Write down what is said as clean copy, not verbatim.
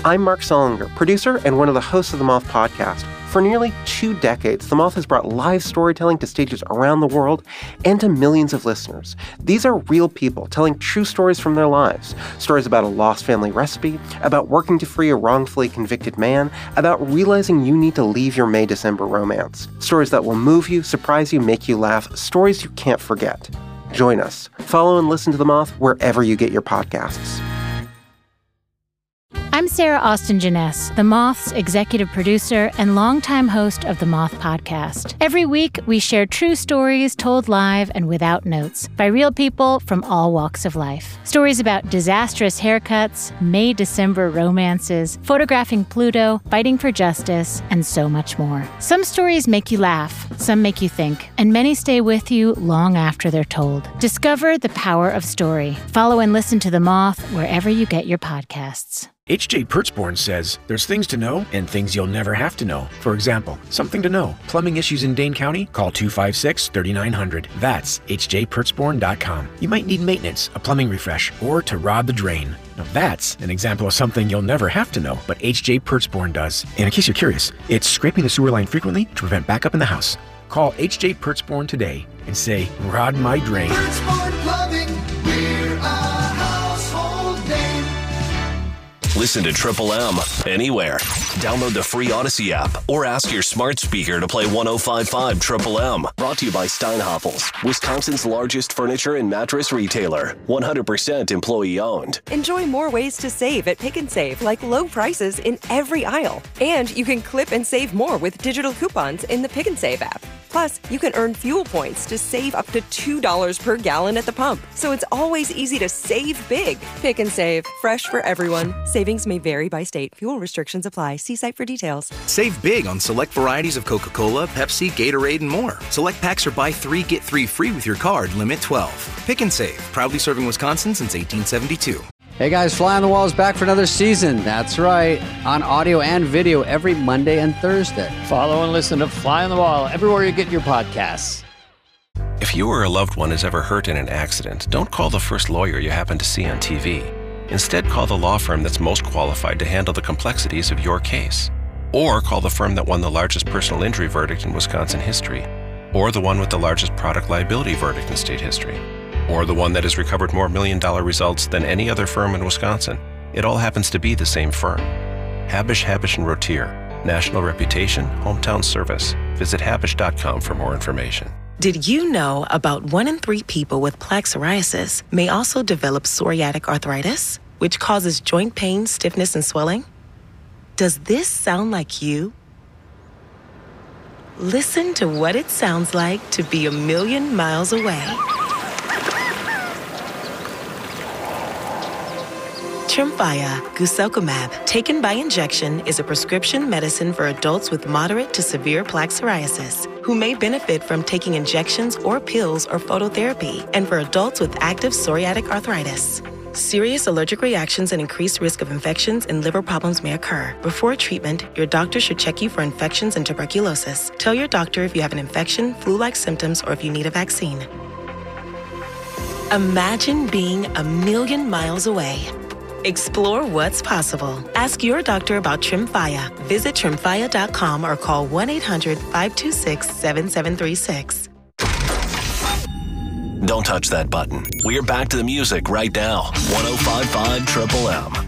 I'm Mark Solinger, producer and one of the hosts of the Moth Podcast. For nearly 2 decades, The Moth has brought live storytelling to stages around the world and to millions of listeners. These are real people telling true stories from their lives. Stories about a lost family recipe, about working to free a wrongfully convicted man, about realizing you need to leave your May-December romance. Stories that will move you, surprise you, make you laugh. Stories you can't forget. Join us. Follow and listen to The Moth wherever you get your podcasts. I'm Sarah Austin Jenness, The Moth's executive producer and longtime host of The Moth Podcast. Every week, we share true stories told live and without notes by real people from all walks of life. Stories about disastrous haircuts, May-December romances, photographing Pluto, fighting for justice, and so much more. Some stories make you laugh, some make you think, and many stay with you long after they're told. Discover the power of story. Follow and listen to The Moth wherever you get your podcasts. H.J. Pertzborn says there's things to know and things you'll never have to know. For example, something to know. Plumbing issues in Dane County? Call 256-3900. That's hjpertzborn.com. You might need maintenance, a plumbing refresh, or to rod the drain. Now that's an example of something you'll never have to know, but H.J. Pertzborn does. And in case you're curious, it's scraping the sewer line frequently to prevent backup in the house. Call H.J. Pertzborn today and say, rod my drain. Pertzborn Plumbing, we're a household name. Listen to Triple M anywhere. Download the free Odyssey app or ask your smart speaker to play 105.5 Triple M. Brought to you by Steinhoffels, Wisconsin's largest furniture and mattress retailer. 100% employee owned. Enjoy more ways to save at Pick and Save, like low prices in every aisle. And you can clip and save more with digital coupons in the Pick and Save app. Plus, you can earn fuel points to save up to $2 per gallon at the pump. So it's always easy to save big. Pick and Save, fresh for everyone. Savings may vary by state. Fuel restrictions apply. See site for details. Save big on select varieties of Coca-Cola, Pepsi, Gatorade, and more. Select packs are buy 3, get 3 free with your card, limit 12. Pick and Save, proudly serving Wisconsin since 1872. Hey guys, Fly on the Wall is back for another season. That's right, on audio and video every Monday and Thursday. Follow and listen to Fly on the Wall everywhere you get your podcasts. If you or a loved one is ever hurt in an accident, don't call the first lawyer you happen to see on TV. Instead, call the law firm that's most qualified to handle the complexities of your case. Or call the firm that won the largest personal injury verdict in Wisconsin history. Or the one with the largest product liability verdict in state history. Or the one that has recovered more million-dollar results than any other firm in Wisconsin. It all happens to be the same firm. Habush, Habush & Rotier. National reputation, hometown service. Visit Habush.com for more information. Did you know about 1 in 3 people with plaque psoriasis may also develop psoriatic arthritis, which causes joint pain, stiffness, and swelling? Does this sound like you? Listen to what it sounds like to be a million miles away. Tremfya guselkumab, taken by injection, is a prescription medicine for adults with moderate to severe plaque psoriasis who may benefit from taking injections or pills or phototherapy, and for adults with active psoriatic arthritis. Serious allergic reactions and increased risk of infections and liver problems may occur. Before treatment, your doctor should check you for infections and tuberculosis. Tell your doctor if you have an infection, flu-like symptoms, or if you need a vaccine. Imagine being a million miles away. Explore what's possible. Ask your doctor about Tremfya. Visit Tremfya.com or call 1-800-526-7736. Don't touch that button. We're back to the music right now. 105.5 Triple M.